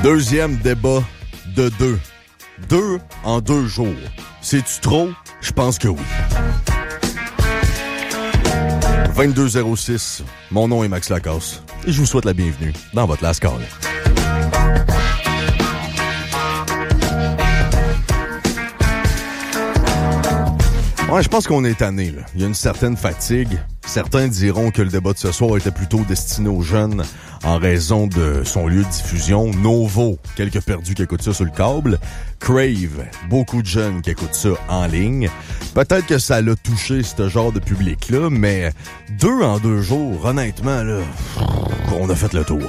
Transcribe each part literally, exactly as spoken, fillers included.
Deuxième débat de deux. Deux en deux jours. C'est-tu trop? Je pense que oui. vingt-deux zéro six, mon nom est Max Lacasse et je vous souhaite la bienvenue dans votre Last Call. Ouais, je pense qu'on est tanné, là. Il y a une certaine fatigue. Certains diront que le débat de ce soir était plutôt destiné aux jeunes en raison de son lieu de diffusion. Novo, quelques perdus qui écoutent ça sur le câble. Crave, beaucoup de jeunes qui écoutent ça en ligne. Peut-être que ça l'a touché, ce genre de public-là, mais deux en deux jours, honnêtement, là, on a fait le tour.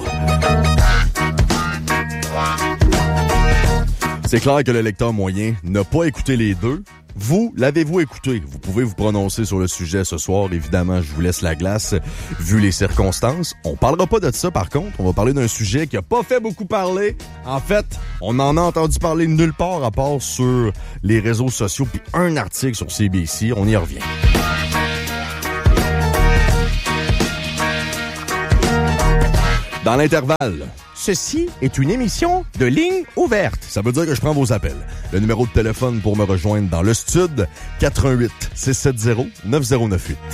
C'est clair que le lecteur moyen n'a pas écouté les deux. Vous, l'avez-vous écouté? Vous pouvez vous prononcer sur le sujet ce soir. Évidemment, je vous laisse la glace, vu les circonstances. On parlera pas de ça, par contre. On va parler d'un sujet qui a pas fait beaucoup parler. En fait, on en a entendu parler nulle part à part sur les réseaux sociaux, puis un article sur C B C. On y revient. Dans l'intervalle, ceci est une émission de ligne ouverte. Ça veut dire que je prends vos appels. Le numéro de téléphone pour me rejoindre dans le studio, quatre un huit, six sept zéro, neuf zéro neuf huit.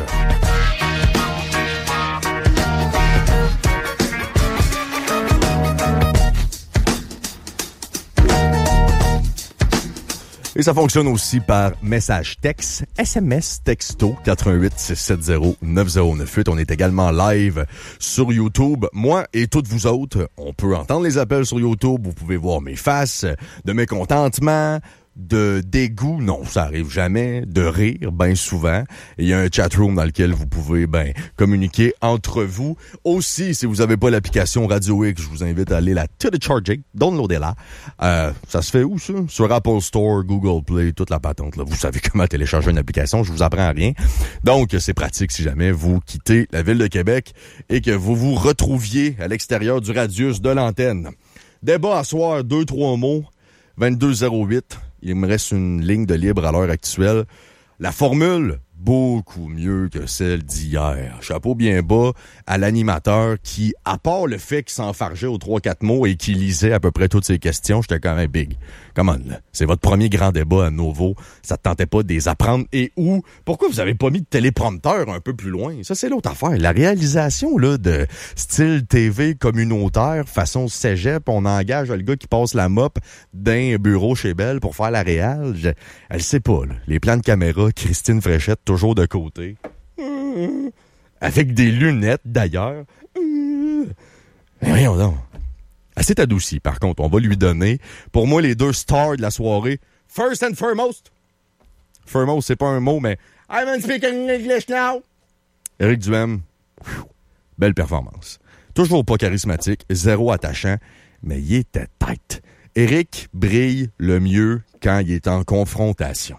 Et ça fonctionne aussi par message texte, S M S, texto, quatre un huit, six sept zéro, neuf zéro neuf huit. On est également live sur YouTube. Moi et toutes vous autres, on peut entendre les appels sur YouTube. Vous pouvez voir mes faces de mécontentement, de dégoût, non, ça arrive jamais, de rire, ben souvent. Il y a un chatroom dans lequel vous pouvez ben communiquer entre vous. Aussi, si vous avez pas l'application Radio X, je vous invite à aller la télécharger, downloader-la. Euh, ça se fait où, ça? Sur Apple Store, Google Play, toute la patente, là. Vous savez comment télécharger une application, je vous apprends rien. Donc, c'est pratique si jamais vous quittez la ville de Québec et que vous vous retrouviez à l'extérieur du radius de l'antenne. Débat à soir, deux, trois mots, vingt-deux zéro huit. Il me reste une ligne de libre à l'heure actuelle. La formule, beaucoup mieux que celle d'hier. Chapeau bien bas à l'animateur qui, à part le fait qu'il s'enfargeait aux trois quatre mots et qui lisait à peu près toutes ses questions, j'étais quand même big. Come on, là. C'est votre premier grand débat à Novo. Ça te tentait pas de les apprendre et où? Pourquoi vous avez pas mis de téléprompteur un peu plus loin? Ça, c'est l'autre affaire. La réalisation, là, de style T V communautaire, façon cégep, on engage le gars qui passe la mop d'un bureau chez Bell pour faire la réal. Je, elle sait pas, là. Les plans de caméra, Christine Fréchette, toujours de côté. Mmh. Avec des lunettes, d'ailleurs. Mmh. Mais voyons donc. Assez adouci, par contre. On va lui donner, pour moi, les deux stars de la soirée. First and foremost. Foremost, c'est pas un mot, mais I'm speaking English now. Éric Duhem. Belle performance. Toujours pas charismatique, zéro attachant, mais il était tête. Éric brille le mieux quand il est en confrontation.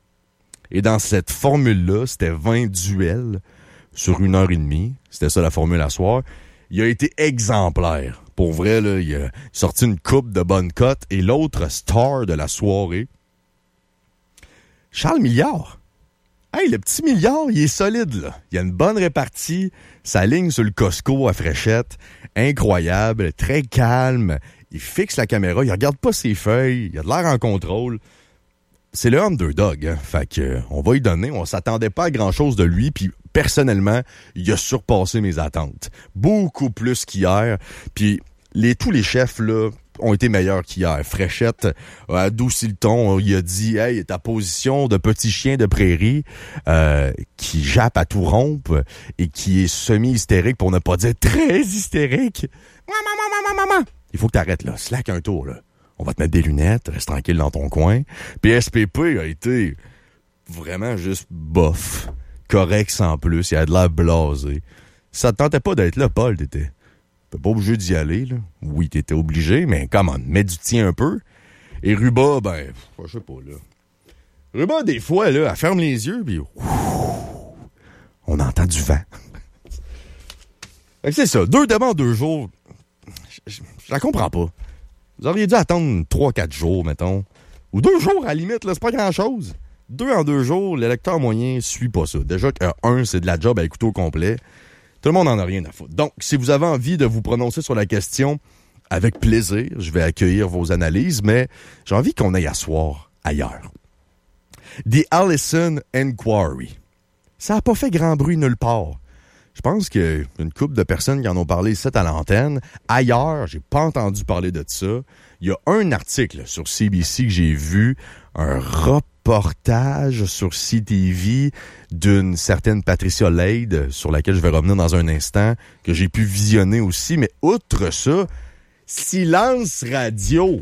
Et dans cette formule-là, c'était vingt duels sur une heure et demie. C'était ça la formule à soir. Il a été exemplaire. Pour vrai, là, il a sorti une coupe de bonnes cotes. Et l'autre star de la soirée, Charles Milliard. Hey, le petit Milliard, il est solide, là. Il a une bonne répartie. Sa ligne sur le Costco à Fréchette, incroyable, très calme. Il fixe la caméra, il regarde pas ses feuilles, il a de l'air en contrôle. C'est le underdog, hein? Fait que, euh, on va y donner. On s'attendait pas à grand-chose de lui, puis personnellement, il a surpassé mes attentes. Beaucoup plus qu'hier. Puis les, tous les chefs, là, ont été meilleurs qu'hier. Fréchette a adouci le ton. Il a dit, hey, ta position de petit chien de prairie euh, qui jappe à tout rompre et qui est semi-hystérique, pour ne pas dire très hystérique. Maman, maman, maman. Il faut que t'arrêtes, là. Slack un tour, là. On va te mettre des lunettes, reste tranquille dans ton coin. Puis S P P a été vraiment juste bof. Correct sans plus. Il a de l'air blasé. Ça te tentait pas d'être là, Paul, t'étais. T'es pas obligé d'y aller, là. Oui, t'étais obligé, mais come on, mets du tien un peu. Et Ruba, ben, je sais pas, là. Ruba, des fois, là, elle ferme les yeux, puis on entend du vent. Fait que c'est ça. Deux débats en deux jours. Je, je, je la comprends pas. Vous auriez dû attendre trois quatre jours, mettons. Ou deux jours, à la limite, là, c'est pas grand-chose. Deux en deux jours, le lecteur moyen suit pas ça. Déjà que un, c'est de la job à écouter au complet. Tout le monde en a rien à foutre. Donc, si vous avez envie de vous prononcer sur la question, avec plaisir, je vais accueillir vos analyses, mais j'ai envie qu'on aille asseoir ailleurs. The Allison Inquiry. Ça n'a pas fait grand bruit nulle part. Je pense qu'il y a une couple de personnes qui en ont parlé ici à l'antenne. Ailleurs, j'ai pas entendu parler de ça. Il y a un article sur C B C que j'ai vu, un reportage sur C T V d'une certaine Patricia Lade, sur laquelle je vais revenir dans un instant, que j'ai pu visionner aussi. Mais outre ça, silence radio.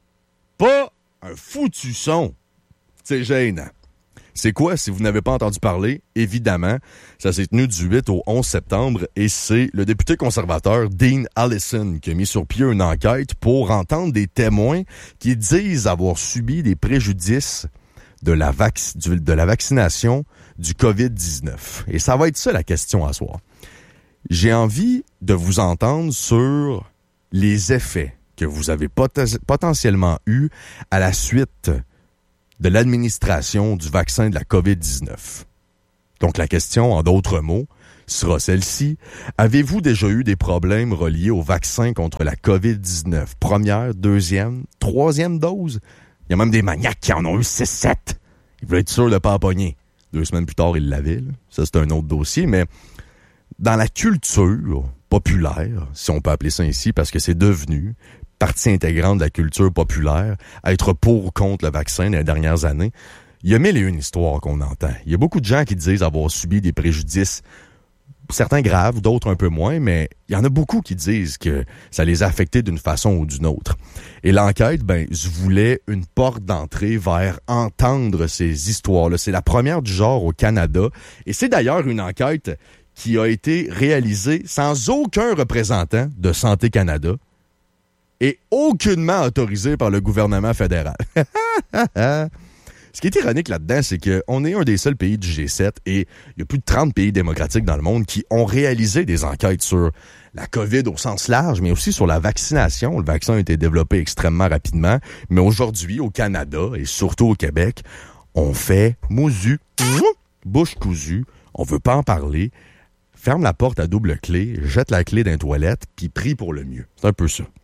Pas un foutu son. C'est gênant. C'est quoi, si vous n'avez pas entendu parler? Évidemment, ça s'est tenu du huit au onze septembre et c'est le député conservateur Dean Allison qui a mis sur pied une enquête pour entendre des témoins qui disent avoir subi des préjudices de la, vac- du, de la vaccination du covid dix-neuf. Et ça va être ça la question à soir. J'ai envie de vous entendre sur les effets que vous avez pot- potentiellement eus à la suite de l'administration du vaccin de la covid dix-neuf. Donc, la question, en d'autres mots, sera celle-ci. Avez-vous déjà eu des problèmes reliés au vaccin contre la covid dix-neuf? Première, deuxième, troisième dose? Il y a même des maniaques qui en ont eu six sept. Ils voulaient être sûrs de ne pas en pogner. Deux semaines plus tard, ils l'avaient. Là. Ça, c'est un autre dossier. Mais dans la culture populaire, si on peut appeler ça ainsi, parce que c'est devenu partie intégrante de la culture populaire, à être pour ou contre le vaccin dans les dernières années, il y a mille et une histoires qu'on entend. Il y a beaucoup de gens qui disent avoir subi des préjudices, certains graves, d'autres un peu moins, mais il y en a beaucoup qui disent que ça les a affectés d'une façon ou d'une autre. Et l'enquête, ben, je voulais une porte d'entrée vers entendre ces histoires-là. C'est la première du genre au Canada, et c'est d'ailleurs une enquête qui a été réalisée sans aucun représentant de Santé Canada, et aucunement autorisé par le gouvernement fédéral. Ce qui est ironique là-dedans, c'est qu'on est un des seuls pays du G sept et il y a plus de trente pays démocratiques dans le monde qui ont réalisé des enquêtes sur la COVID au sens large, mais aussi sur la vaccination. Le vaccin a été développé extrêmement rapidement, mais aujourd'hui, au Canada et surtout au Québec, on fait mousu, bouche cousue, on veut pas en parler, ferme la porte à double clé, jette la clé dans les toilettes, puis prie pour le mieux. C'est un peu ça.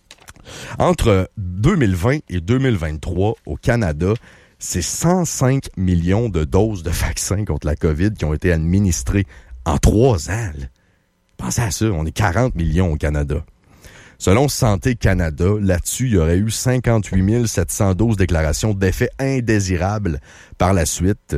Entre deux mille vingt et deux mille vingt-trois, au Canada, c'est cent cinq millions de doses de vaccins contre la COVID qui ont été administrées en trois ans. Là. Pensez à ça, on est quarante millions au Canada. Selon Santé Canada, là-dessus, il y aurait eu cinquante-huit mille sept cents doses déclarations d'effets indésirables par la suite.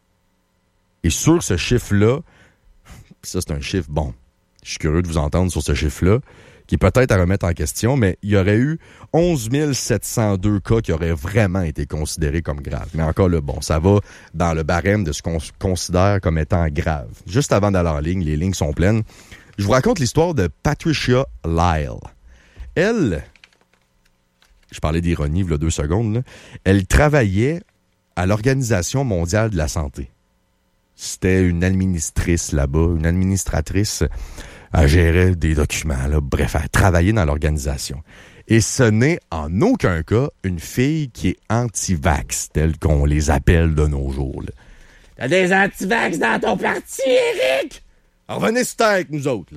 Et sur ce chiffre-là, ça c'est un chiffre, bon, je suis curieux de vous entendre sur ce chiffre-là, qui est peut-être à remettre en question, mais il y aurait eu onze mille sept cent deux cas qui auraient vraiment été considérés comme graves. Mais encore là, bon, ça va dans le barème de ce qu'on considère comme étant grave. Juste avant d'aller en ligne, les lignes sont pleines. Je vous raconte l'histoire de Patricia Lyle. Elle, je parlais d'ironie il y a deux secondes, là, elle travaillait à l'Organisation mondiale de la santé. C'était une administratrice là-bas, une administratrice. Elle gérait des documents, là. Bref, elle travaillait dans l'organisation. Et ce n'est en aucun cas une fille qui est anti-vax, telle qu'on les appelle de nos jours. Là. T'as des anti-vax dans ton parti, Éric? Revenez sur terre avec nous autres. Là.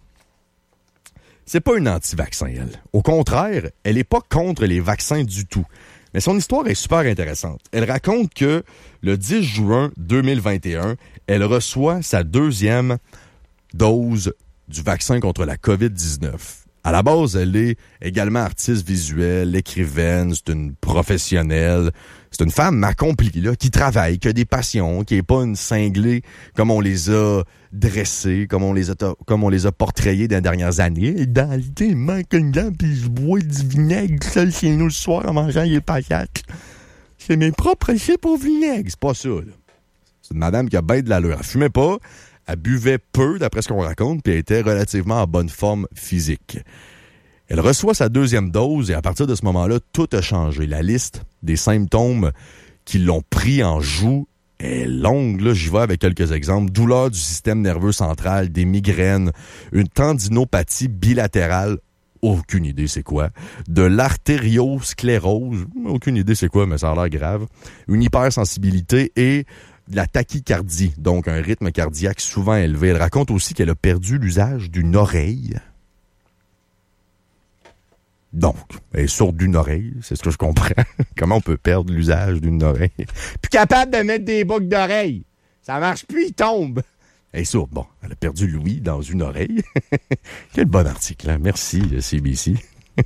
C'est pas une anti-vaccin, elle. Au contraire, elle est pas contre les vaccins du tout. Mais son histoire est super intéressante. Elle raconte que le dix juin deux mille vingt et un, elle reçoit sa deuxième dose du vaccin contre la covid dix-neuf. À la base, elle est également artiste visuelle, écrivaine, c'est une professionnelle. C'est une femme accomplie, là, qui travaille, qui a des passions, qui est pas une cinglée comme on les a dressés, comme on les a, comme on les a portrayés dans les dernières années. Dans l'idée, il manque une dent puis je bois du vinaigre seul chez nous le soir en mangeant les patates. C'est mes propres chips au vinaigre. C'est pas ça, là. C'est une madame qui a bien de l'allure. Elle fumait pas. Elle buvait peu, d'après ce qu'on raconte, puis elle était relativement en bonne forme physique. Elle reçoit sa deuxième dose et à partir de ce moment-là, tout a changé. La liste des symptômes qui l'ont pris en joue est longue. Là, j'y vais avec quelques exemples. Douleur du système nerveux central, des migraines, une tendinopathie bilatérale, aucune idée c'est quoi, de l'artériosclérose, aucune idée c'est quoi, mais ça a l'air grave, une hypersensibilité et de la tachycardie, donc un rythme cardiaque souvent élevé. Elle raconte aussi qu'elle a perdu l'usage d'une oreille. Donc, elle est sourde d'une oreille, c'est ce que je comprends. Comment on peut perdre l'usage d'une oreille? Plus capable de mettre des boucles d'oreilles. Ça marche plus, il tombe. Elle est sourde. Bon, elle a perdu l'ouïe dans une oreille. Quel bon article, hein? Merci, C B C.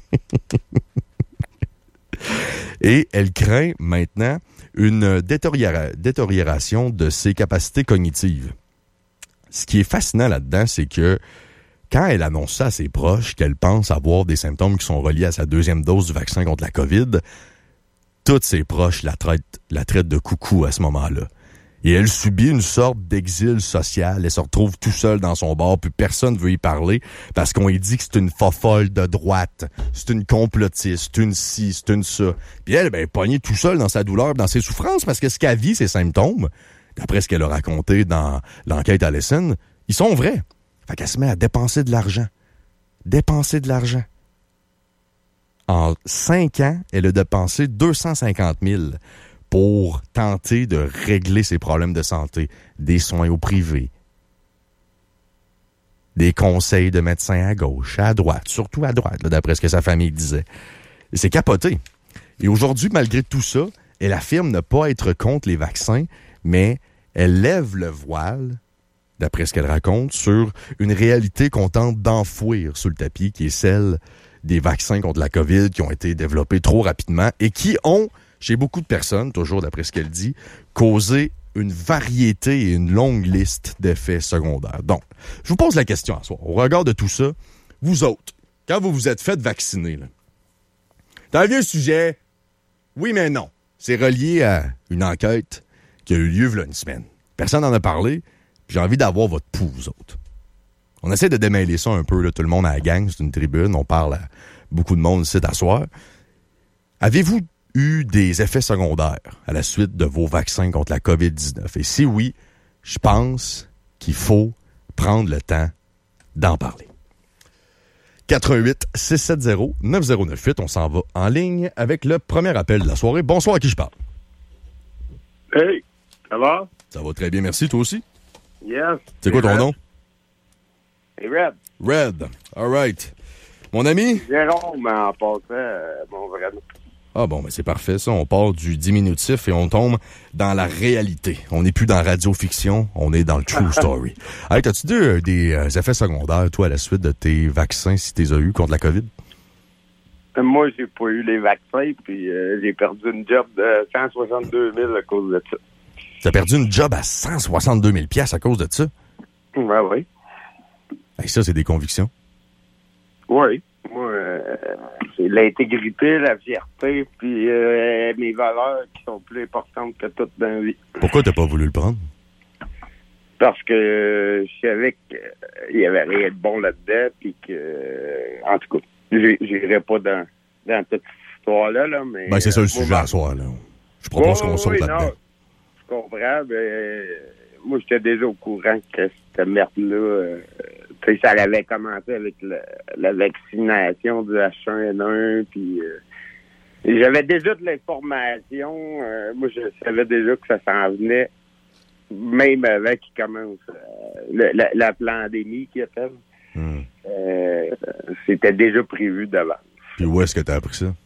Et elle craint maintenant une détériora- détérioration de ses capacités cognitives. Ce qui est fascinant là-dedans, c'est que quand elle annonce ça à ses proches, qu'elle pense avoir des symptômes qui sont reliés à sa deuxième dose du vaccin contre la COVID, toutes ses proches la traitent, la traitent de coucou à ce moment-là. Et elle subit une sorte d'exil social. Elle se retrouve tout seule dans son bar, puis personne ne veut y parler parce qu'on lui dit que c'est une fofolle de droite, c'est une complotiste, c'est une ci, c'est une ça. Puis elle, ben, elle est pognée tout seule dans sa douleur, dans ses souffrances, parce que ce qu'elle vit, ses symptômes, d'après ce qu'elle a raconté dans l'enquête Allison, ils sont vrais. Fait qu'elle se met à dépenser de l'argent. Dépenser de l'argent. En cinq ans, elle a dépensé deux cent cinquante mille pour tenter de régler ses problèmes de santé. Des soins au privé. Des conseils de médecins à gauche, à droite, surtout à droite, là, d'après ce que sa famille disait. Et c'est capoté. Et aujourd'hui, malgré tout ça, elle affirme ne pas être contre les vaccins, mais elle lève le voile, d'après ce qu'elle raconte, sur une réalité qu'on tente d'enfouir sous le tapis, qui est celle des vaccins contre la COVID qui ont été développés trop rapidement et qui ont, chez beaucoup de personnes, toujours d'après ce qu'elle dit, causé une variété et une longue liste d'effets secondaires. Donc, je vous pose la question à soi. Au regard de tout ça, vous autres, quand vous vous êtes fait vacciner, là, dans un vieux sujet, oui mais non, c'est relié à une enquête qui a eu lieu il y a une semaine. Personne n'en a parlé, puis j'ai envie d'avoir votre pouls, vous autres. On essaie de démêler ça un peu, là, tout le monde à la gang, c'est une tribune, on parle à beaucoup de monde ici d'asseoir. Avez-vous eu des effets secondaires à la suite de vos vaccins contre la COVID dix-neuf? Et si oui, je pense qu'il faut prendre le temps d'en parler. quatre un huit six sept zéro neuf zéro neuf huit, on s'en va en ligne avec le premier appel de la soirée. Bonsoir, à qui je parle? Hey, ça va? Ça va très bien, merci, toi aussi? Yes. C'est quoi ton Red. nom? C'est Red. Red, all right. Mon ami? Jérôme, en passant, euh, mon vrai nom. Ah bon, mais c'est parfait ça. On part du diminutif et on tombe dans la réalité. On n'est plus dans radio-fiction, on est dans le true story. Hey, t'as-tu dit euh, des euh, effets secondaires, toi, à la suite de tes vaccins, si t'es as eu contre la COVID? Moi, j'ai pas eu les vaccins, puis euh, j'ai perdu une job de cent soixante-deux mille à cause de ça. T'as perdu une job à cent soixante-deux mille dollars à cause de ça? Ouais, oui. Hey, ça, c'est des convictions. Oui. Moi, euh, c'est l'intégrité, la fierté, puis euh, mes valeurs qui sont plus importantes que toutes dans la vie. Pourquoi t'as pas voulu le prendre? Parce que euh, je savais qu'il y avait rien de bon là-dedans, puis que, euh, en tout cas, je n'irai pas dans, dans toute cette histoire-là, là, mais... Ben, c'est ça le euh, sujet moi, à soir, là. Je propose oh, qu'on saute oui, là-dedans. Non, je comprends, mais euh, moi, j'étais déjà au courant que cette merde-là, euh, tu sais, ça avait commencé avec le, la vaccination du H un N un, puis euh, j'avais déjà de l'information. Euh, moi, je savais déjà que ça s'en venait, même avant qu'il commence euh, le, la, la pandémie qui était. Hmm. Euh, c'était déjà prévu d'avance. Puis où est-ce que t'as appris ça?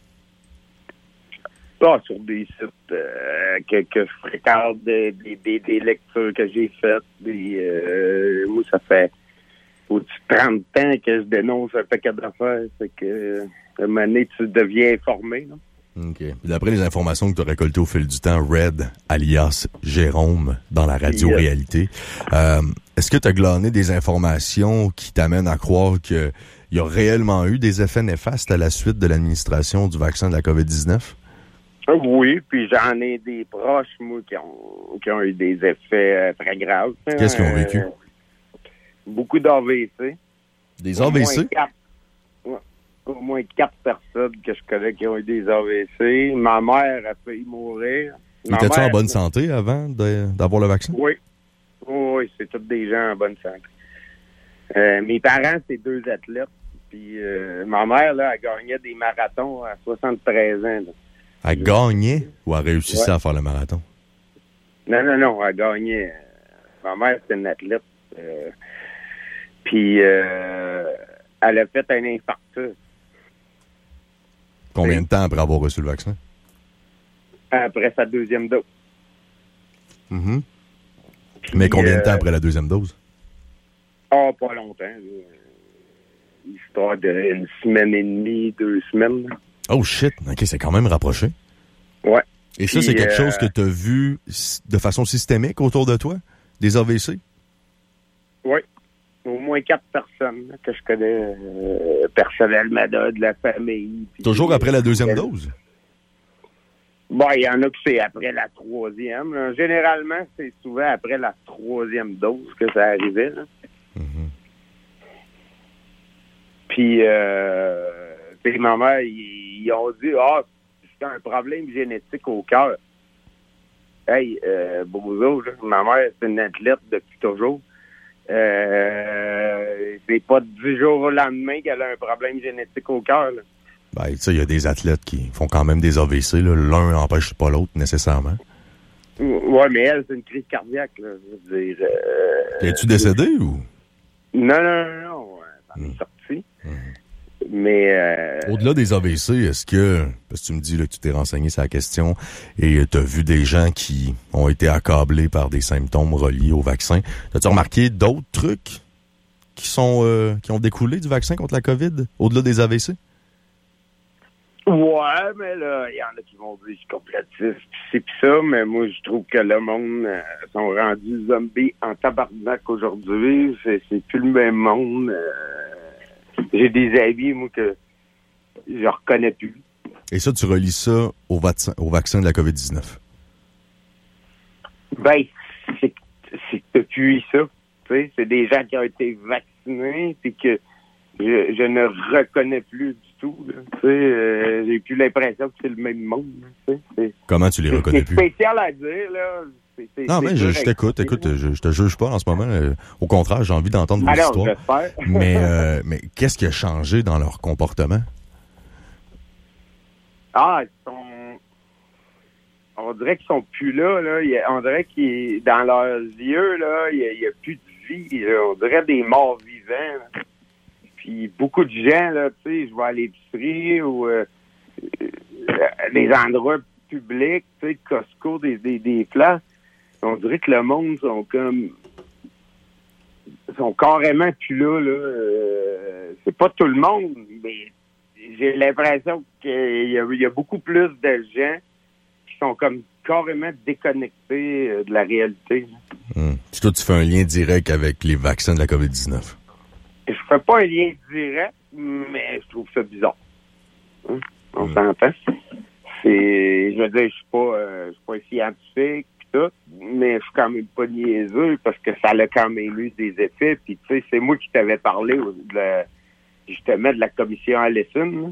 Ah, sur des sites euh, que, que je fréquente, des, des, des lectures que j'ai faites. Des, euh, moi, ça fait au-dessus de trente ans que je dénonce un paquet d'affaires. C'est que, à un moment donné, tu deviens informé. Là. OK. Puis d'après les informations que tu as récoltées au fil du temps, Red, alias Jérôme, dans la radio-réalité, euh, est-ce que tu as glané des informations qui t'amènent à croire qu'il y a réellement eu des effets néfastes à la suite de l'administration du vaccin de la COVID dix-neuf? Oui, puis j'en ai des proches, moi, qui ont, qui ont eu des effets euh, très graves. Qu'est-ce qu'ils ont vécu? Euh, beaucoup d'A V C. Des A V C? Au moins quatre, ouais, au moins quatre personnes que je connais qui ont eu des A V C. Ma mère a failli mourir. Ma Étais-tu mère, en bonne santé avant de, d'avoir le vaccin? Oui. Oui, c'est tous des gens en bonne santé. Euh, mes parents, c'est deux athlètes. Puis euh, ma mère, là, elle gagnait des marathons à soixante-treize ans. Là. Elle gagnait ou elle réussissait ouais. à faire le marathon? Non, non, non, elle gagnait. Ma mère, c'était une athlète. Euh, puis, euh, elle a fait un infarctus. Combien de temps après avoir reçu le vaccin? Après sa deuxième dose. Mm-hmm. Puis, mais combien euh, de temps après la deuxième dose? Ah, oh, pas longtemps. Là. Histoire d'une semaine et demie, deux semaines. Là. Oh shit! OK, c'est quand même rapproché. Ouais. Et ça, puis, c'est quelque euh, chose que tu as vu de façon systémique autour de toi? Des A V C? Oui. Au moins quatre personnes là, que je connais euh, personnellement de, de la famille. Toujours après la deuxième dose? Bon, il y en a que c'est après la troisième. Là. Généralement, c'est souvent après la troisième dose que ça arrivait. Là. Mm-hmm. Puis, euh, puis ma mère, ils, ils ont dit, ah, c'est un problème génétique au cœur. Hey, euh, Bozo, là, ma mère, c'est une athlète depuis toujours. Euh, c'est pas du jour au lendemain qu'elle a un problème génétique au cœur. Ben, tu sais, il y a des athlètes qui font quand même des A V C. Là. L'un n'empêche pas l'autre, nécessairement. Oui, mais elle, c'est une crise cardiaque. Là, je veux dire. Euh, Es-tu décédé euh, ou? Non, non, non, non. Elle est mmh. sortie. Mmh. Mais. Euh, Au-delà des A V C, est-ce que. Parce que tu me dis là, que tu t'es renseigné sur la question et tu as vu des gens qui ont été accablés par des symptômes reliés au vaccin. As-tu remarqué d'autres trucs qui sont euh, qui ont découlé du vaccin contre la COVID, au-delà des A V C? Ouais, mais là, il y en a qui vont dire que je suis complotiste, pis c'est pis ça, mais moi, je trouve que le monde euh, sont rendus zombies en tabarnak aujourd'hui. C'est, c'est plus le même monde. Euh, j'ai des amis, moi, que je reconnais plus. Et ça, tu relis ça au, vaccin, au vaccin de la COVID dix-neuf? Ben, c'est, c'est depuis ça. Tu sais, c'est des gens qui ont été vaccinés, puis que je, je ne reconnais plus du tout. Là, tu sais, euh, j'ai plus l'impression que c'est le même monde. Là, tu sais, comment tu les reconnais c'est plus? C'est spécial à dire. Là. C'est, c'est, non, mais je, je t'écoute, écoute, je, je te juge pas en ce moment. Euh, au contraire, j'ai envie d'entendre vos Alors, histoires. j'espère. mais, euh, mais qu'est-ce qui a changé dans leur comportement? Ah, ils sont... On dirait qu'ils sont plus là. là. Il y a, on dirait qu'ils, dans leurs yeux, là, il n'y a, a plus de vie. Là. On dirait des morts vivants. Là. Puis beaucoup de gens, là, tu sais, je vais à l'épicerie ou euh, des endroits publics, tu sais, Costco, des, des, des places. On dirait que le monde sont comme... sont carrément plus là. là. Euh, c'est pas tout le monde, mais j'ai l'impression qu'il y a, il y a beaucoup plus de gens qui sont comme carrément déconnectés de la réalité. Hum. Si toi, tu fais un lien direct avec les vaccins de la COVID dix-neuf? Je fais pas un lien direct, mais je trouve ça bizarre. Hein? On mmh. s'entend. C'est, je veux dire, je suis pas, euh, je suis pas scientifique pis tout, mais je suis quand même pas niaiseux parce que ça a quand même eu des effets. Puis tu sais, c'est moi qui t'avais parlé de la, justement de la commission Allison.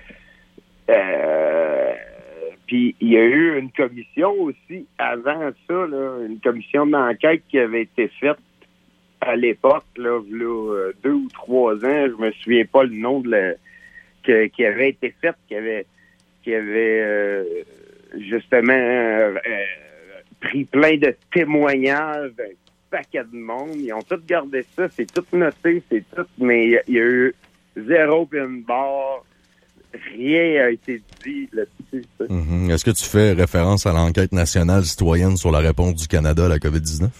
Euh, puis il y a eu une commission aussi avant ça, là, une commission d'enquête qui avait été faite à l'époque, là, là, deux ou trois ans, je me souviens pas le nom de la, que, qui avait été faite, qui avait, qui avait euh, justement euh, euh, pris plein de témoignages d'un paquet de monde. Ils ont tout gardé ça, c'est tout noté, c'est tout, mais il y, y a eu zéro puis une barre. Rien n'a été dit là-dessus. Mm-hmm. Est-ce que tu fais référence à l'enquête nationale citoyenne sur la réponse du Canada à la COVID dix-neuf?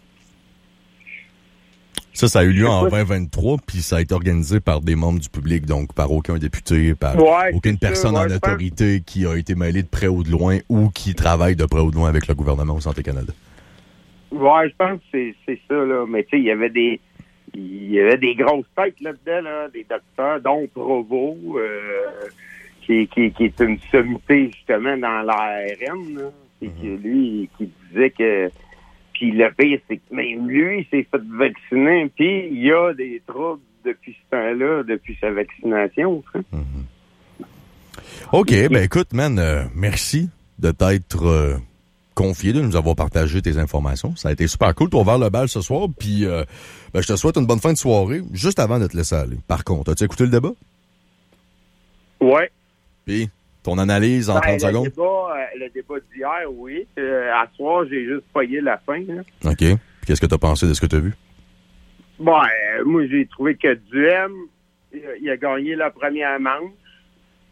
Ça, ça a eu lieu en vingt vingt-trois, puis ça a été organisé par des membres du public, donc par aucun député, par ouais, aucune personne ça, ouais, en autorité qui a été mêlée de près ou de loin ou qui travaille de près ou de loin avec le gouvernement au Santé Canada. Ouais, je pense que c'est, c'est ça, là. Mais tu sais, il y avait des il y avait des grosses têtes là-dedans, là, des docteurs, dont Provo, euh, qui, qui, qui est une sommité, justement, dans l'A R N, là. Et mm-hmm. qui, lui, qui disait que... Puis le pire, c'est que même lui, il s'est fait vacciner, puis il y a des troubles depuis ce temps-là, depuis sa vaccination. Hein. Mm-hmm. OK, ben écoute, man, euh, merci de t'être euh, confié, de nous avoir partagé tes informations. Ça a été super cool. Tu as ouvert le bal ce soir, puis euh, ben, je te souhaite une bonne fin de soirée, juste avant de te laisser aller. Par contre, as-tu écouté le débat? Ouais. Puis, ton analyse en ben, trente le secondes? Débat, euh, le débat d'hier, oui. Euh, à soir, j'ai juste payé la fin. Là. OK. Puis qu'est-ce que tu as pensé de ce que tu as vu? Bon, euh, moi, j'ai trouvé que Duhem, il a, il a gagné la première manche.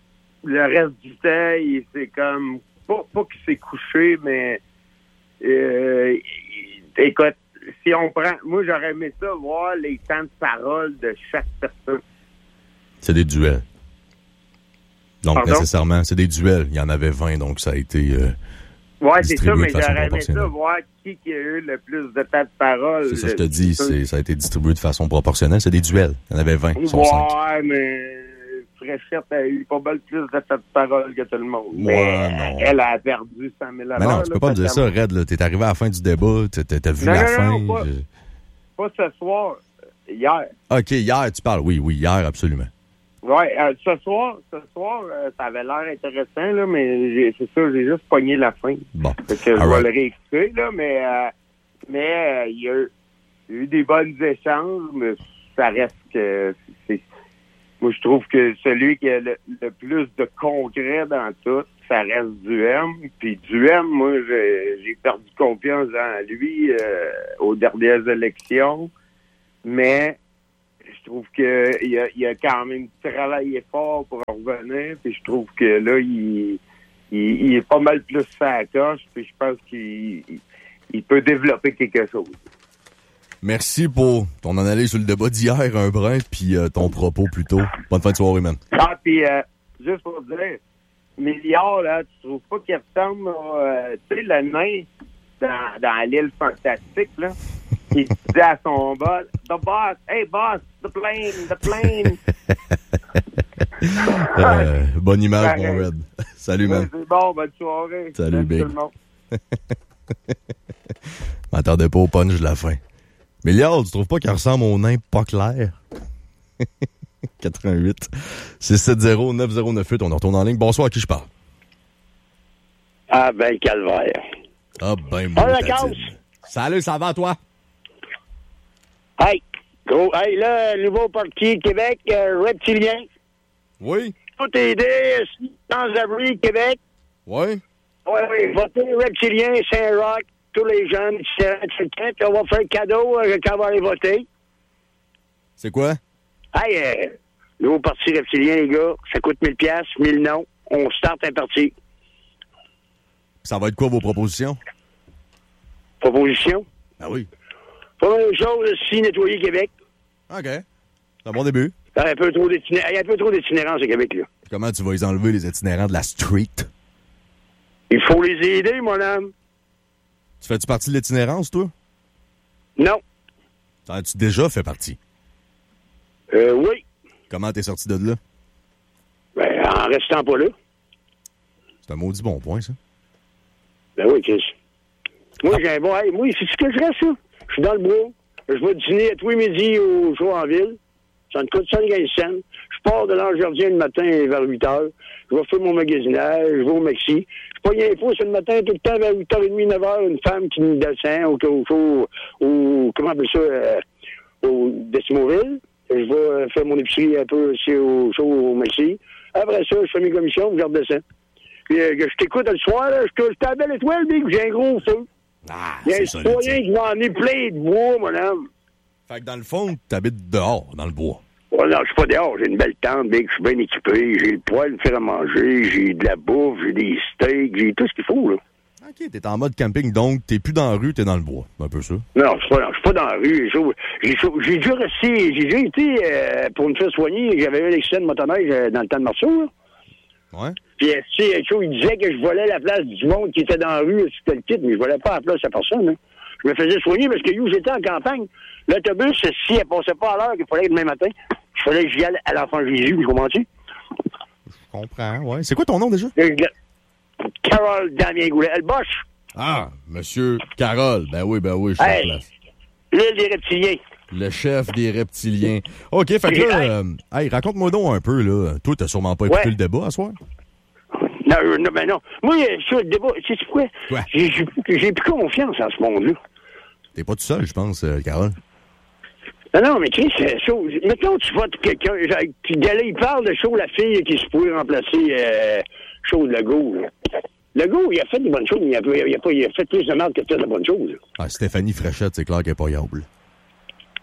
le reste du temps, il c'est comme pas, pas qu'il s'est couché, mais euh, écoute, si on prend, moi j'aurais aimé ça voir les temps de parole de chaque personne. C'est des duels. Donc, Pardon? nécessairement, c'est des duels. Il y en avait vingt, donc ça a été euh, ouais, c'est ça, mais j'aurais aimé proportionnelle. ça voir qui, qui a eu le plus de temps de parole. C'est ça, je te dis, c'est, ça a été distribué de façon proportionnelle. C'est des duels. Il y en avait vingt, ils sont ouais, cinq. mais Fréchette a eu pas mal plus de temps de parole que tout le monde. Ouais, mais non. Elle a perdu cent mille dollars. Mais non, tu peux pas me dire ça, Red. Là. T'es arrivé à la fin du débat, t'as, t'as vu non, la non, fin. Non, pas, je... pas ce soir, hier. OK, hier, tu parles. Oui, oui, hier, absolument. Oui, euh, ce soir, ce soir, euh, ça avait l'air intéressant, là, mais j'ai, c'est sûr, j'ai juste pogné la fin. Bon. Fait que je All vais right. le réécouter, là, mais euh, mais il euh, y, y a eu des bonnes échanges, mais ça reste que c'est. Moi, je trouve que celui qui a le, le plus de concret dans tout, ça reste Duhem. Puis Duhem, moi, j'ai, j'ai perdu confiance en lui euh, aux dernières élections, mais je trouve que il a, il a quand même travaillé fort pour en revenir. Puis je trouve que là, il, il, il est pas mal plus sur la coche. Puis je pense qu'il il, il peut développer quelque chose. Merci pour ton analyse sur le débat d'hier, un brin, puis euh, ton propos plus tôt. Bonne fin de soirée, man. Ah, puis euh, juste pour dire, Milliard, là, tu trouves pas qu'il ressemble à, euh, tu sais, le nain dans, dans l'île fantastique, là? Il disait à son boss, the boss, hey boss, the plane, the plane. euh, bonne image, Pareil. mon Red. Salut, man. Ouais, c'est bon, bonne soirée. Salut, Salut Big. tout le monde. M'attendais pas au punch de la fin. Milliard, tu trouves pas qu'il ressemble au nain pas clair? quatre-vingt-huit six sept zéro neuf zéro neuf huit, on retourne en ligne. Bonsoir, à qui je parle? Ah ben, calvaire. Ah ben, Ah, bon, la Tatine. cause. Salut, ça va, toi? Hey, gros, hey, là, nouveau parti Québec, euh, reptilien. Oui? Tout aider, sans-abri, Québec. Oui? Oui, oui, votez reptilien, Saint-Roch, tous les jeunes, et cetera, et cetera. Puis on va faire cadeau euh, quand on va aller voter. C'est quoi? Hey, euh, nouveau parti reptilien, les gars, ça coûte mille piastres, mille non. On starte un parti. Ça va être quoi vos propositions? Proposition. Ah oui. Première chose, si nettoyer Québec. OK. C'est un bon début. Il y a un peu trop d'itinérance, il y a un peu trop d'itinérance au Québec, là. Comment tu vas les enlever, les itinérants de la street? Il faut les aider, mon homme. Tu fais-tu partie de l'itinérance, toi? Non. En as-tu déjà fait partie? Euh, oui. Comment t'es sorti de là? Ben, en restant pas là. C'est un maudit bon point, ça. Ben oui, Chris. Moi, j'ai un bon... Hey, moi, c'est ce que je reste, ça. Je suis dans le bois. Je vais dîner à tous les midis au show en ville. Ça me coûte soixante-quinze cents. Je pars de l'Angerdien le matin vers huit heures. Je vais faire mon magasinage. Je vais au Maxi. Je pas rien fou, c'est le matin, tout le temps, vers huit heures trente, neuf heures, une femme qui me descend au, au show, au, comment on appelle ça, euh, au Decimoville. Je vais euh, faire mon épicerie un peu aussi au show au Maxi. Après ça, je fais mes commissions, puis je redescends. Puis, euh, je t'écoute le soir, là, je suis à belle étoile, puis j'ai un gros feu. Ah, Il y a un c'est solide, ça. citoyen qui va emmener plein de bois, mon homme. Fait que dans le fond, t'habites dehors, dans le bois. Oh non, je suis pas dehors, j'ai une belle tente, big, je suis bien équipé, j'ai le poêle, me faire à manger, j'ai de la bouffe, j'ai des steaks, j'ai tout ce qu'il faut, là. OK, t'es en mode camping, donc t'es plus dans la rue, t'es dans le bois. Un peu ça. Non, je suis pas, je suis pas dans la rue. J'ai, j'ai, j'ai déjà resté, j'ai déjà été euh, pour me faire soigner, j'avais eu un accident de motoneige euh, dans le temps de Marceau, là. Ouais? Puis, tu sais, il disait que je volais la place du monde qui était dans la rue, c'était le titre, mais je volais pas la place à personne, hein. Je me faisais soigner parce que où j'étais en campagne, l'autobus, si elle passait pas à l'heure qu'il fallait que demain matin, il fallait que j'y aille à l'enfant Jésus, je comprends-tu? Je comprends, ouais. C'est quoi ton nom déjà? Carole Damien-Goulet, elle boche. Ah, Monsieur Carole. Ben oui, ben oui, je suis Hey. en place. L'île des reptiliens. Le chef des reptiliens. OK, fait que là, euh, hey, raconte-moi donc un peu, là. Toi, t'as sûrement pas écouté Ouais. le débat à soir? Non, euh, non, ben non. Moi, euh, sur le débat, tu sais pourquoi? Ouais. J'ai, j'ai, j'ai plus confiance en ce monde-là. T'es pas tout seul, je pense, euh, Carole. Non, non, mais Chris, c'est ça. Mettons, tu votes quelqu'un, genre, tu là, il parle de Chaud, la fille qui se pourrait remplacer euh, Chaud de Legault. là. Legault, il a fait des bonnes choses, mais il a, il a, pas, il a fait plus de mal que de faire de bonnes choses. Ah, Stéphanie Fréchette, c'est clair qu'elle est pas yable. Ben, ben,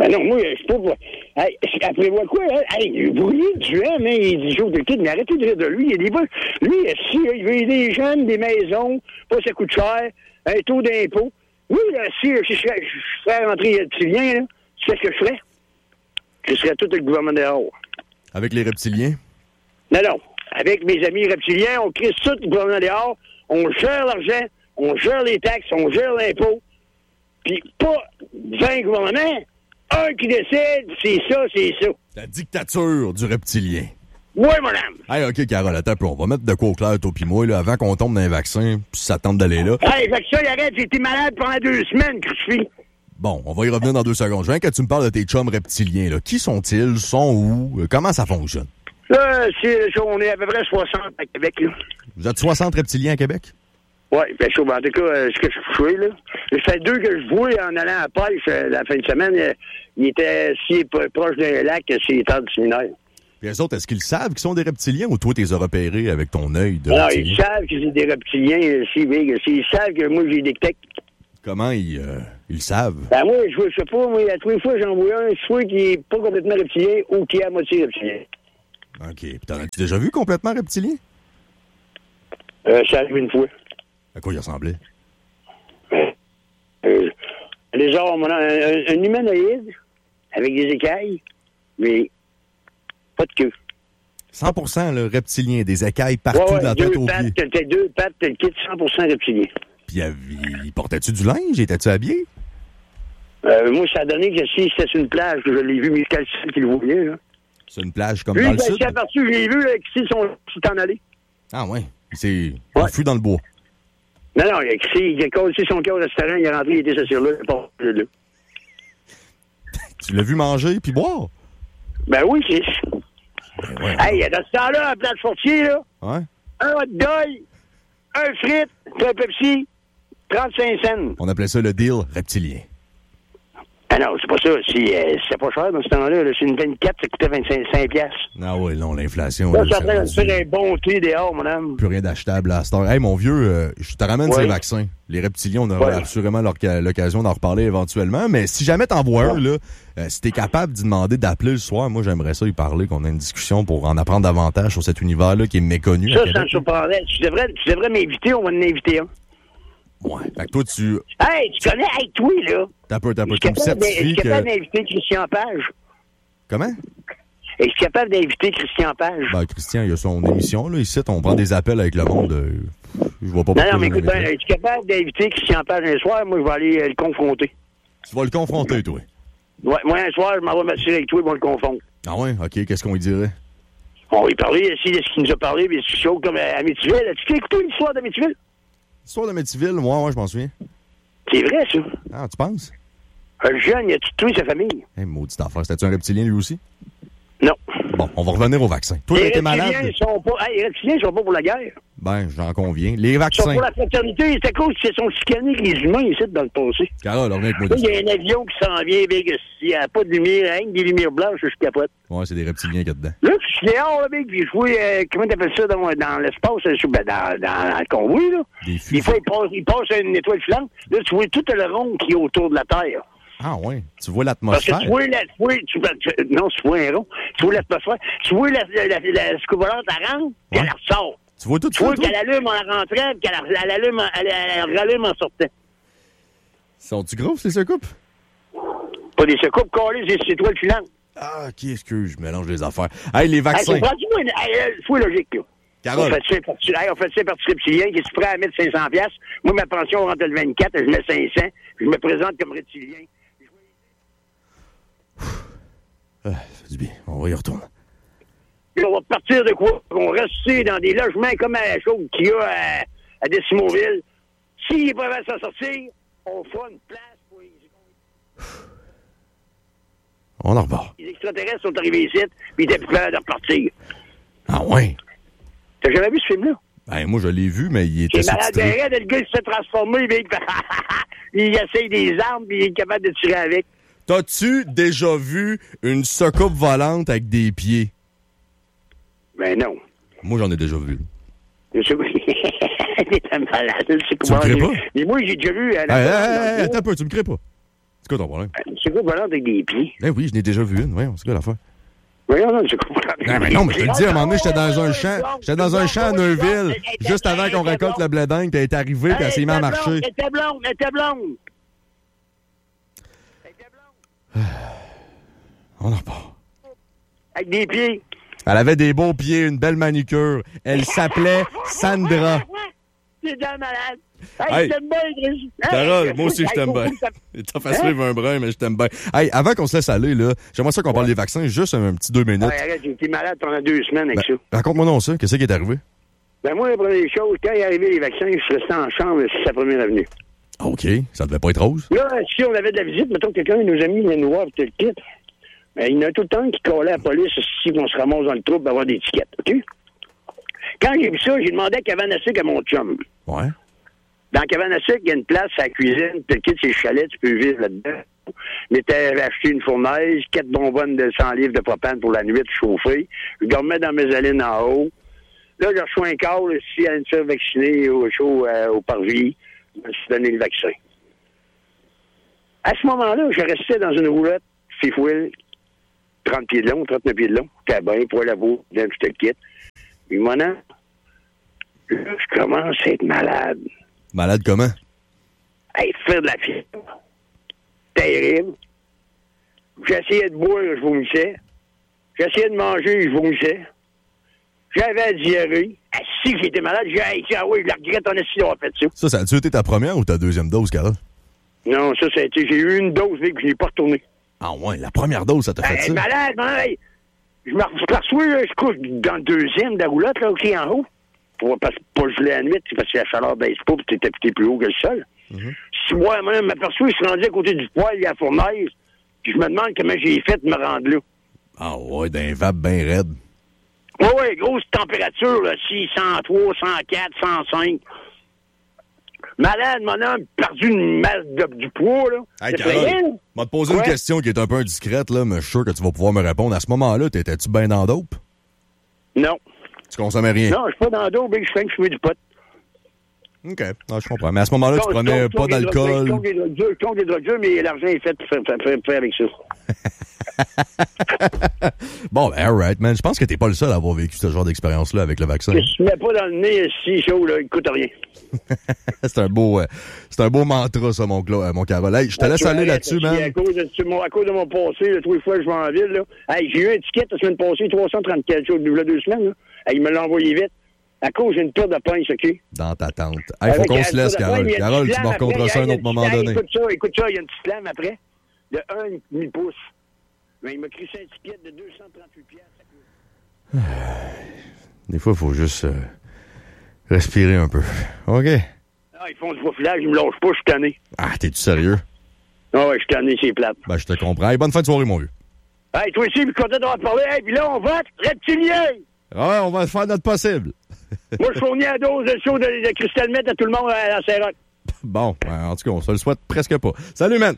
Ben non, moi, je suis pas pour... Hey, après moi quoi, hein? Hey, vous riez du hein, mais il dit Joe de Kid, mais arrêtez de rire de lui. Il y a des bas. Lui, si, il veut aider les jeunes, des maisons, pas ça coûte cher, un taux d'impôt. Oui, là, si, si je serais, je ferais rentrer les reptiliens, là, c'est ce que je ferais. Je serais tout le gouvernement dehors. Avec les reptiliens? Non, non. Avec mes amis reptiliens, on crée tout le gouvernement dehors, on gère l'argent, on gère les taxes, on gère l'impôt, puis pas vingt gouvernements. Un qui décide, c'est ça, c'est ça. La dictature du reptilien. Oui, madame. Hey, OK, Carole, attends un peu. On va mettre de quoi au clair, toi pis moi, là, avant qu'on tombe dans un vaccin, puis ça tente d'aller là. Hey, fait que ça, il arrête, j'ai été malade pendant deux semaines, crucifix. Bon, on va y revenir dans deux secondes. Je veux que tu me parles de tes chums reptiliens, là. Qui sont-ils? Sont où? Comment ça fonctionne? Là, c'est, on est à peu près soixante à Québec, là. Vous êtes soixante reptiliens à Québec? Oui, ben, je, en tout cas, euh, ce que je fais, là. Ça fait deux que je vois en allant à la pêche euh, la fin de semaine. Euh, il était si proche d'un lac que c'est étant du séminaire. Puis les autres, est-ce qu'ils savent qu'ils sont des reptiliens ou toi, tu les as repérés avec ton œil de Non, reptilien? ils savent que c'est des reptiliens, euh, si big. Ils savent que moi, j'ai des techs. Comment ils, euh, ils savent? Ben, moi, je, je sais pas, moi, à tous les fois, j'en vois un, soit qui est pas complètement reptilien ou qui est à moitié reptilien. OK. Puis t'en as-tu déjà vu complètement reptilien? Euh, ça arrive une fois. À quoi il ressemblait? Euh, les hommes, un, un, un humanoïde avec des écailles, mais pas de queue. cent pour cent le reptilien, des écailles partout ouais, ouais, de la deux tête aux pattes, pieds. T'as deux pattes, t'as le kit cent pour cent reptilien. Puis il portait-tu du linge? Étais-tu habillé? Euh, moi, ça a donné que si c'était sur une plage, que je l'ai vu, mais c'est le qui le voyait, là. C'est une plage comme Lui, dans le il sud? s'est aperçu, je l'ai vu, là, qui sont s'en allé. Ah ouais. Il s'est Ouais. enfui dans le bois. Non, non, il a crié, il a cassé son cœur au restaurant, il est rentré, il était sur là, il est pas là. Tu l'as vu manger puis boire? Ben oui, c'est... Ben ouais. Hey, dans ce temps-là, à la plage Fortier, là, Ouais? un hot dog, un frite, un Pepsi, trente-cinq cents. On appelait ça le deal reptilien. Ah non, c'est pas ça. C'est, euh, c'est pas cher dans ce temps-là. Là. C'est une vingt-quatre, ça coûtait vingt-cinq piastres. Ah ouais, non, l'inflation. Là, là, ça c'est fait rendu faire un bon thé dehors, madame. plus rien d'achetable à cette heure. Hey, mon vieux, euh, je te ramène Ouais. ces vaccins. Les reptiliens, on aura Ouais. assurément l'orca- l'occasion d'en reparler éventuellement. Mais si jamais t'en vois un, là, euh, si t'es capable d'y demander d'appeler le soir, moi, j'aimerais ça y parler, qu'on ait une discussion pour en apprendre davantage sur cet univers-là qui est méconnu. Ça, à ça me Québec. surprendrait. Tu devrais, tu devrais m'inviter, on va en inviter un. Ouais. Fait que toi, tu... Hey, tu connais, hey, toi, là. T'as peu, t'as peu. Je Tu me suis capable d'in- je certifies suis capable que... d'inviter Christian Page. Comment? Et je suis capable d'inviter Christian Page. Ben, Christian, il a son émission, là. Ici, on prend des appels avec le monde. euh, je vois pas Non, pourquoi non, mais je écoute, ben, l'inviterais. es-tu capable d'inviter Christian Page un soir? Moi, je vais aller euh, le confronter. Tu vas le confronter, toi. Ouais, moi, un soir, je m'en vais m'assurer avec toi et on va le confondre. Ah ouais? OK, qu'est-ce qu'on lui dirait? On va y parler aussi de ce qu'il nous a parlé, mais c'est chaud comme à Amityville. Tu t'es écouté l'histoire d'Amityville? L'histoire de Métiville, moi, ouais, je m'en souviens. C'est vrai, ça. Ah, tu penses? Un jeune, il a tué sa famille. Hey, maudite affaire. C'était-tu un reptilien, lui aussi? Non. Bon, on va revenir au vaccin. Toi, Les t'as été malade? reptiliens sont pas, hey, les reptiliens sont pas pour la guerre. Ben, j'en conviens. Les Ils sont vaccins. pour la fraternité. C'est à cause qu'ils se sont chicanés avec les humains ici dans le passé. Carole, reviens avec moi Là, de il y a un avion qui s'en vient, big. Il n'y a pas de lumière, rien que des lumières blanches, je capote. Ouais, c'est des reptiliens qu'il y a dedans. Là, je suis dehors, là, big, puis je vois, euh, comment t'appelles ça, dans, dans l'espace, euh, ben, dans, dans, dans le convoi, là. Des Des fusées. fois, il passe, il passe une étoile filante. Là, tu vois tout le rond qui est autour de la Terre. Ah ouais, tu vois Parce que l'atmosphère. tu vois, la, tu vois tu, tu, non, tu vois un rond. Tu vois l'atmosphère. Tu vois la, la, la, la scovolante, elle rentre, puis Ouais. elle ressort. Tu vois tout Tu ça, vois toi? qu'elle allume en rentrant, puis qu'elle elle allume, en- elle, elle rallume en sortant. Sont-tu grosses, les secoupes? Pas des secoupes collées, c'est des étoiles filantes. Ah, OK, excuse, je mélange les affaires. Hey, les Hey, vaccins. c'est prends-moi une. Hey, euh, faut logique, là. On Carole. fait ça, un parti- hey, on fait ça un parti reptilien qui est prêt à mettre cinq cents piastres. Moi, ma pension rentre le vingt-quatre, je mets cinq cents, puis je me présente comme reptilien. Ah, ça fait du bien. On va y retourner. Puis on va partir de quoi? On va rester dans des logements comme à la chaude qu'il y a à, à Décimoville. S'il est pas capable de s'en sortir, on fera une place pour les... On en repart. Les extraterrestres sont arrivés ici, puis ils étaient plus capables de repartir. Ah ouais? T'as jamais vu ce film-là? Ben, moi, je l'ai vu, mais il était C'est malade, ben, sous-titré. raide, le gars, il s'est transformé, puis il essaye des armes, puis il est capable de tirer avec. T'as-tu déjà vu une secoupe volante avec des pieds? Ben non. Moi, j'en ai déjà vu. Je sais pas. Il était malade, je sais Tu me crées pas? Mais moi, j'ai déjà vu... euh, Hey, la hey, colonne hey, dans le hey, bois. attends un peu, tu me crées pas. C'est quoi ton problème? C'est quoi volant avec des pieds? Eh oui, je n'ai déjà vu une. Voyons, c'est quoi l'affaire? Voyons, non, c'est quoi? Non, mais non, mais je te le dis, à un moment donné, j'étais dans un champ. J'étais dans un champ à Neuville, juste avant qu'on récolte le blé d'Inde, t'es arrivé, puis elle s'est mise à marcher. Elle était blonde, elle était blonde. Elle était blonde. On en repart. Avec des pieds. Elle avait des beaux pieds, une belle manucure. Elle s'appelait Sandra. C'est déjà malade. Hey, Hey, je t'aime bien, Chris. Carole, Hey, moi aussi, je t'aime hey, bien. ça- T'as fait suivre un brin, mais je t'aime bien. Hey, avant qu'on se laisse aller, là, j'aimerais ça qu'on parle des vaccins, juste un petit deux minutes. Hey, arrête, j'ai été malade pendant deux semaines avec Ben, ça. raconte-moi non ça. Qu'est-ce qui est arrivé? Ben moi, la première chose, quand il est arrivé les vaccins, je suis resté en chambre c'est sa première avenue. Ah, OK. Ça devait pas être rose. Là, si on avait de la visite, mettons que quelqu'un de nos amis venait nous voir et te le quitte, ben, il y en a tout le temps qui collait à la police si on se ramasse dans le trou pour avoir des tickets, OK? Quand j'ai vu ça, j'ai demandé à Cavanastic à mon chum. Ouais. Dans Cavanastic, il y a une place à la cuisine, tu le quittes ses chalets, tu peux vivre là-dedans. Mais t'as acheté une fournaise, quatre bonbonnes de cent livres de propane pour la nuit chauffée. Je dormais dans mes allines en haut. Là, j'ai reçu un call si elle me fait vacciner au show euh, au parvis. Je me suis donné le vaccin. À ce moment-là, je restais dans une roulette fifouille, trente pieds de long, trente-neuf pieds de long, cabin, poêle à bout, je te le quitte. Puis maintenant, là, je commence à être malade. Malade comment? Hey, faire de la fièvre. Terrible. J'essayais de boire, je vomissais. J'essayais de manger, je vomissais. J'avais la diarrhée. Ah, si j'étais malade, j'ai hey, ah oui, je la regrette en essayant d'avoir fait ça. Ça, ça a-tu été ta première ou ta deuxième dose, Carole? Non, ça, ça a été. J'ai eu une dose, mais je n'ai pas retourné. Ah ouais, la première dose, ça t'a fait Hey, ça? malade, man, hey. Je me reçois, là, je couche dans le deuxième de la roulotte, là, OK, en haut. Pour pas, pas geler la nuit, parce que la chaleur baisse pas, puis t'es, t'es plus haut que le sol. Mm-hmm. Si moi, moi, je m'aperçois, je suis rendu à côté du poêle, il y a la fournaise, puis je me demande comment j'ai fait de me rendre là. Ah ouais, d'un vape bien raide. Oui, oui, grosse température, là, six cent trois, cent quatre, cent cinq. Malade, mon homme, perdu une masse de, du poids, là. Hey, C'est Carole, rien. je vais te poser Ouais. une question qui est un peu indiscrète, là, mais je suis sûr que tu vas pouvoir me répondre. À ce moment-là, t'étais-tu bien dans dope? Non. Tu consommais rien? Non, je suis pas dans le dos, mais je fais que je fume du pot. OK. Ah, je comprends. Mais à ce moment-là, tu Je prenais tombe- pas je tombe des drogues- d'alcool. Je tombe des drogues dures, je tombe des drogues dures, mais l'argent est fait pour faire, faire, faire, faire avec ça. Bon, ben, all right, man. Je pense que t'es pas le seul à avoir vécu ce genre d'expérience-là avec le vaccin. Si tu mets pas dans le nez si chaud, là, il coûte rien. c'est un beau, euh, c'est un beau mantra, ça, mon, Cla- euh, mon Carole. Hey, je te laisse aller là-dessus, man. man. À cause de, sur mon, à cause de mon passé, là, tous les fois que je vais en ville, là. Hey, j'ai eu un ticket la semaine passée, trois cent trente-quatre jours, il y a deux semaines, là. Hey, il me l'a envoyé vite. À cause d'une tour de pince, OK? Dans ta tente. Hey, faut qu'on se laisse, Carole. Carole, tu me raconteras ça à un autre moment donné. Écoute ça, écoute ça, il y a une petite lame après, de un demi pouce. Mais il m'a crissé un ticket de deux cent trente-huit piastres. Des fois, il faut juste euh, respirer un peu. OK. Ah, ils font du profilage, ils me lâchent pas, je suis tanné. Ah, t'es-tu sérieux? Ah ouais, je suis tanné, c'est plate. Ben, je te comprends. Hey, bonne fin de soirée, mon vieux. Hey, toi aussi, puis content d'avoir parlé. Hey, puis là, on vote reptilien! Ouais, on va faire notre possible. Moi, je fournis la dose de show de, de Crystal Meth à tout le monde à la Saint-Roch. Bon, ben, en tout cas, on se le souhaite presque pas. Salut, man!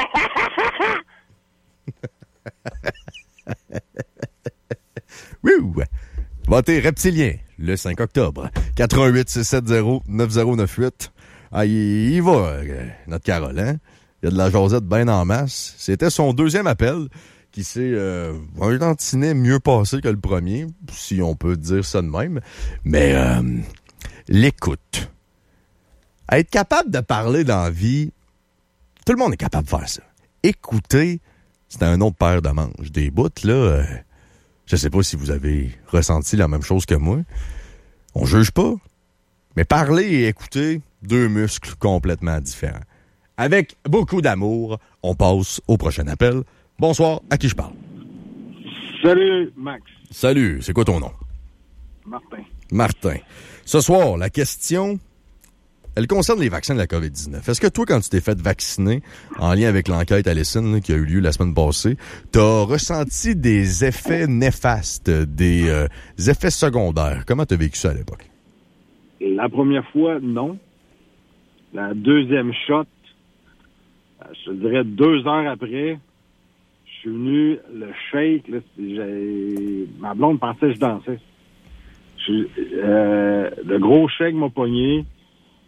Wouh! Votez reptilien le cinq octobre. quatre un huit, six sept zéro, neuf zéro neuf huit. Ah, il, il va, euh, notre Carole, hein? Il y a de la jasette bien en masse. C'était son deuxième appel qui s'est euh, un tantinet mieux passé que le premier, si on peut dire ça de même. Mais euh, l'écoute. Être capable de parler dans la vie, tout le monde est capable de faire ça. Écouter, c'est un autre paire de manches. Des bouts, là, euh, je sais pas si vous avez ressenti la même chose que moi. On juge pas. Mais parler et écouter, deux muscles complètement différents. Avec beaucoup d'amour, on passe au prochain appel. Bonsoir, à qui je parle? Salut, Max. Salut, c'est quoi ton nom? Martin. Martin. Ce soir, la question, elle concerne les vaccins de la covid dix-neuf. Est-ce que toi, quand tu t'es fait vacciner, en lien avec l'enquête Allison là, qui a eu lieu la semaine passée, t'as ressenti des effets néfastes, des, euh, des effets secondaires? Comment t'as vécu ça à l'époque? La première fois, non. La deuxième shot, je te dirais deux heures après, je suis venu, le shake, là, j'ai... ma blonde pensait que je dansais. Je, euh, le gros shake m'a pogné.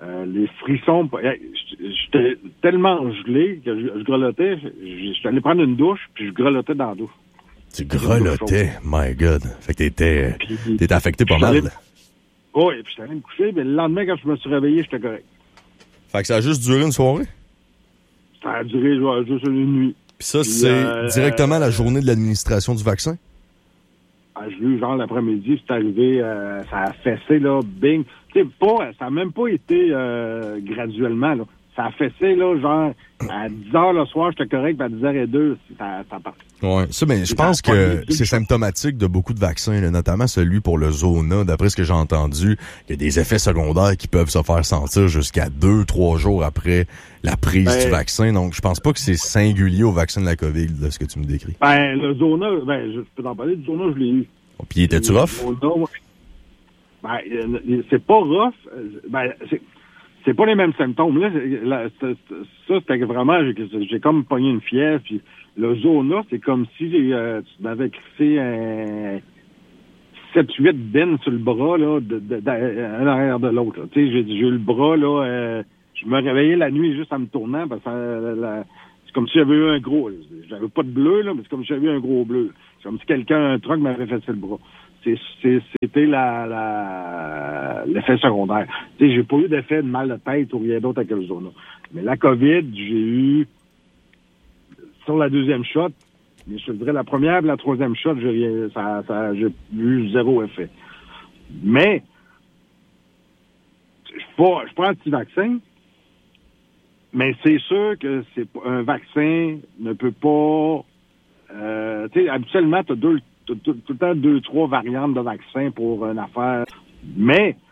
Euh, les frissons, j'étais tellement gelé que je, je grelottais. Je suis allé prendre une douche, puis je grelottais dans la douche. Tu grelottais, my God. Fait que t'étais, puis, t'étais affecté pas mal. Oui, puis j'étais allé me coucher, mais le lendemain, quand je me suis réveillé, j'étais correct. Fait que ça a juste duré une soirée? Ça a duré genre, juste une nuit. Puis ça, puis, c'est euh, directement euh, la journée de l'administration du vaccin? Ah, j'ai eu genre l'après-midi, c'est arrivé, euh, ça a fessé, là, bing. Tu sais, pas, ça a même pas été euh, graduellement, là. Ça a fessé, là, genre, à dix heures le soir, j'étais correct, puis à dix heures deux, ça, ça part. Ouais, ça, mais je pense que c'est symptomatique de beaucoup de vaccins, là, notamment celui pour le Zona. D'après ce que j'ai entendu, il y a des effets secondaires qui peuvent se faire sentir jusqu'à deux, trois jours après la prise ben, du vaccin. Donc, je pense pas que c'est singulier au vaccin de la COVID, là, ce que tu me décris. Ben, le Zona, ben, je peux t'en parler du Zona, je l'ai eu. Oh, puis, était-tu rough? Zona, ben, c'est pas rough. Ben, c'est... C'est pas les mêmes symptômes. Là, là c'est, c'est, ça, c'était vraiment... J'ai, j'ai comme pogné une fièvre. Puis le Zona, c'est comme si euh, tu m'avais crissé un sept huit bines sur le bras, là, de, de, de, un arrière de l'autre. Tu sais, j'ai, j'ai eu le bras, là... Euh, je me réveillais la nuit juste en me tournant, parce que euh, la, c'est comme si j'avais eu un gros... J'avais pas de bleu, là, mais c'est comme si j'avais eu un gros bleu. C'est comme si quelqu'un, un truc, m'avait fait le bras. C'est, c'est, c'était la, la, l'effet secondaire. Tu sais, j'ai pas eu d'effet de mal de tête ou rien d'autre avec le Zona. Mais la COVID, j'ai eu, sur la deuxième shot, mais je te dirais la première et la troisième shot, j'ai rien, ça, ça, j'ai eu zéro effet. Mais, je suis pas, je suis pas anti-vaccin, mais c'est sûr que c'est un vaccin ne peut pas, euh, tu sais, habituellement, t'as deux, tout le temps deux, trois variantes de vaccins pour une affaire. Mais